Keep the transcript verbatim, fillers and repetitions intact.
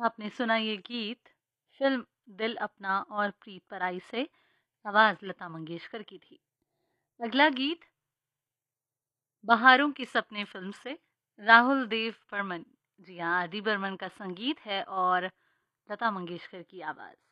आपने सुना ये गीत फिल्म दिल अपना और प्रीत पराई से, आवाज़ लता मंगेशकर की थी। अगला गीत बहारों की सपने फ़िल्म से, राहुल देव बर्मन, जी हाँ, आर डी बर्मन का संगीत है और लता मंगेशकर की आवाज़।